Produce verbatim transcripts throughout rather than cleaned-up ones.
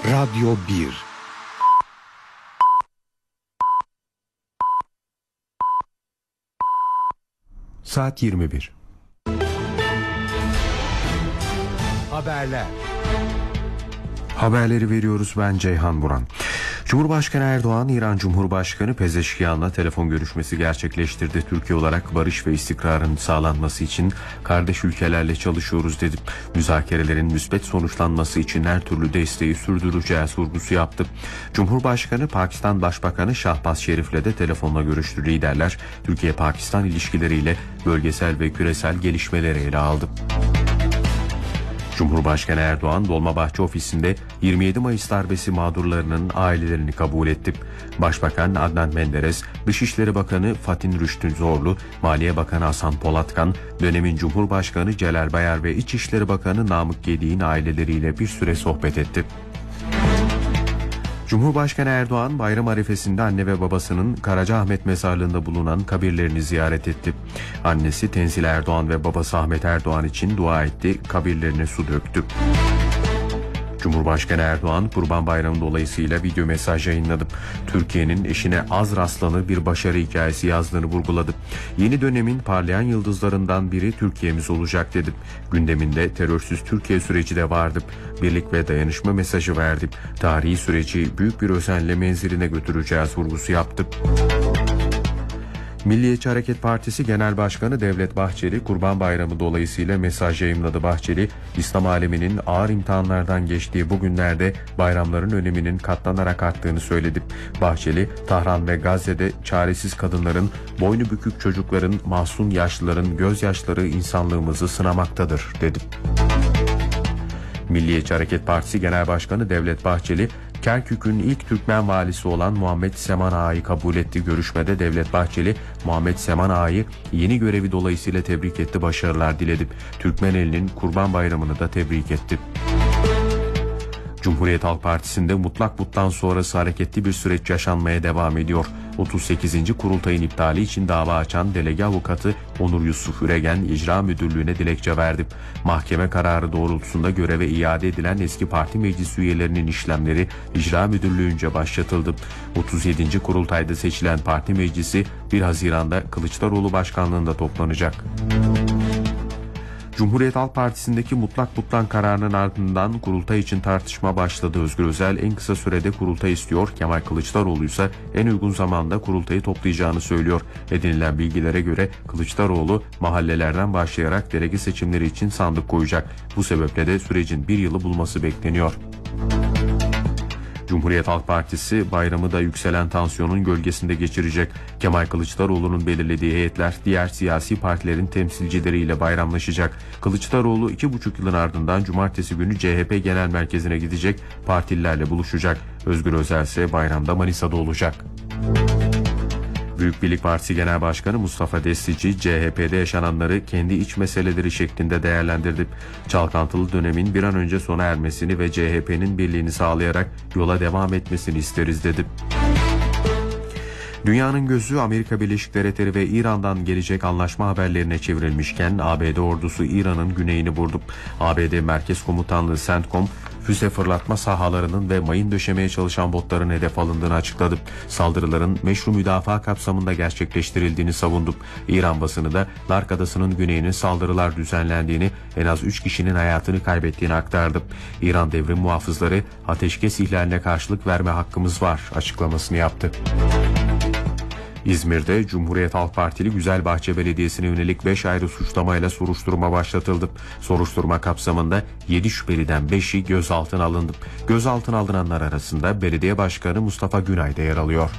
Radyo bir. Saat yirmi bir. Haberler. Haberleri veriyoruz, ben Ceyhan Buran. Cumhurbaşkanı Erdoğan, İran Cumhurbaşkanı Pezeşkiyan'la telefon görüşmesi gerçekleştirdi. Türkiye olarak barış ve istikrarın sağlanması için kardeş ülkelerle çalışıyoruz dedi. Müzakerelerin müspet sonuçlanması için her türlü desteği sürdüreceğiz vurgusu yaptı. Cumhurbaşkanı Pakistan Başbakanı Şahbaz Şerif'le de telefonla görüştü. Liderler Türkiye-Pakistan ilişkileriyle bölgesel ve küresel gelişmeleri ele aldı. Cumhurbaşkanı Erdoğan, Dolmabahçe ofisinde yirmi yedi Mayıs darbesi mağdurlarının ailelerini kabul etti. Başbakan Adnan Menderes, Dışişleri Bakanı Fatin Rüştü Zorlu, Maliye Bakanı Hasan Polatkan, dönemin Cumhurbaşkanı Celal Bayar ve İçişleri Bakanı Namık Gedik'in aileleriyle bir süre sohbet etti. Cumhurbaşkanı Erdoğan, bayram arifesinde anne ve babasının Karacaahmet mezarlığında bulunan kabirlerini ziyaret etti. Annesi Tenzile Erdoğan ve babası Ahmet Erdoğan için dua etti, kabirlerine su döktü. Cumhurbaşkanı Erdoğan, Kurban Bayramı dolayısıyla video mesaj yayınladı. Türkiye'nin eşine az rastlanır bir başarı hikayesi yazdığını vurguladı. Yeni dönemin parlayan yıldızlarından biri Türkiye'miz olacak dedi. Gündeminde terörsüz Türkiye süreci de vardı. Birlik ve dayanışma mesajı verdi. Tarihi süreci büyük bir özenle menziline götüreceğiz vurgusu yaptı. Milliyetçi Hareket Partisi Genel Başkanı Devlet Bahçeli, Kurban Bayramı dolayısıyla mesaj yayımladı. Bahçeli, İslam aleminin ağır imtihanlardan geçtiği bu günlerde bayramların öneminin katlanarak arttığını söyledi. Bahçeli, Tahran ve Gazze'de çaresiz kadınların, boynu bükük çocukların, masum yaşlıların gözyaşları insanlığımızı sınamaktadır dedi. Milliyetçi Hareket Partisi Genel Başkanı Devlet Bahçeli, Kerkük'ün ilk Türkmen valisi olan Muhammed Seman Ağa'yı kabul etti. Görüşmede Devlet Bahçeli, Muhammed Seman Ağa'yı yeni görevi dolayısıyla tebrik etti, başarılar diledi. Türkmeneli'nin Kurban Bayramı'nı da tebrik etti. Cumhuriyet Halk Partisi'nde mutlak buttan sonrası hareketli bir süreç yaşanmaya devam ediyor. otuz sekizinci kurultayın iptali için dava açan delege avukatı Onur Yusuf Üregen İcra Müdürlüğü'ne dilekçe verdi. Mahkeme kararı doğrultusunda göreve iade edilen eski parti meclis üyelerinin işlemleri İcra Müdürlüğü'nce başlatıldı. otuz yedinci kurultayda seçilen parti meclisi bir Haziran'da Kılıçdaroğlu başkanlığında toplanacak. Cumhuriyet Halk Partisi'ndeki mutlak butlan kararının ardından kurultay için tartışma başladı. Özgür Özel en kısa sürede kurultay istiyor. Kemal Kılıçdaroğlu ise en uygun zamanda kurultayı toplayacağını söylüyor. Edinilen bilgilere göre Kılıçdaroğlu mahallelerden başlayarak delege seçimleri için sandık koyacak. Bu sebeple de sürecin bir yılı bulması bekleniyor. Cumhuriyet Halk Partisi bayramı da yükselen tansiyonun gölgesinde geçirecek. Kemal Kılıçdaroğlu'nun belirlediği heyetler diğer siyasi partilerin temsilcileriyle bayramlaşacak. Kılıçdaroğlu iki buçuk yılın ardından cumartesi günü C H P Genel Merkezi'ne gidecek, partililerle buluşacak. Özgür Özel ise bayramda Manisa'da olacak. Büyük Birlik Partisi Genel Başkanı Mustafa Destici, C H P'de yaşananları kendi iç meseleleri şeklinde değerlendirdi. Çalkantılı dönemin bir an önce sona ermesini ve C H P'nin birliğini sağlayarak yola devam etmesini isteriz dedi. Dünyanın gözü Amerika Birleşik Devletleri ve İran'dan gelecek anlaşma haberlerine çevrilmişken A B D ordusu İran'ın güneyini vurdu. A B D Merkez Komutanlığı CENTCOM, füze fırlatma sahalarının ve mayın döşemeye çalışan botların hedef alındığını açıkladı. Saldırıların meşru müdafaa kapsamında gerçekleştirildiğini savundu. İran basını da Lark Adası'nın güneyine saldırılar düzenlendiğini, en az üç kişinin hayatını kaybettiğini aktardı. İran devrim muhafızları ateşkes ihlaline karşılık verme hakkımız var açıklamasını yaptı. İzmir'de Cumhuriyet Halk Partili Güzelbahçe Belediyesi'ne yönelik beş ayrı suçlamayla soruşturma başlatıldı. Soruşturma kapsamında yedi şüpheliden beşi gözaltına alındı. Gözaltına alınanlar arasında belediye başkanı Mustafa Günay da yer alıyor.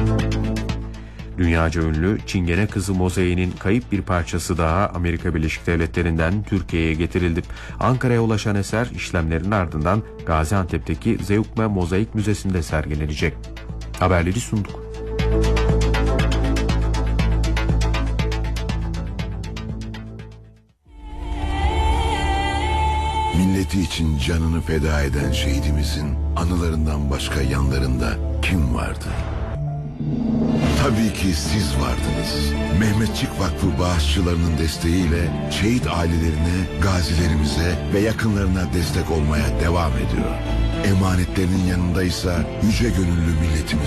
Dünyaca ünlü Çingene Kızı mozaiğinin kayıp bir parçası daha Amerika Birleşik Devletleri'nden Türkiye'ye getirildi. Ankara'ya ulaşan eser işlemlerin ardından Gaziantep'teki Zeugma Mozaik Müzesi'nde sergilenecek. Haberleri sunduk. Milleti için canını feda eden şehidimizin anılarından başka yanlarında kim vardı? Tabii ki siz vardınız. Mehmetçik Vakfı bağışçılarının desteğiyle şehit ailelerine, gazilerimize ve yakınlarına destek olmaya devam ediyor. Emanetlerinin yanındaysa yüce gönüllü milletimiz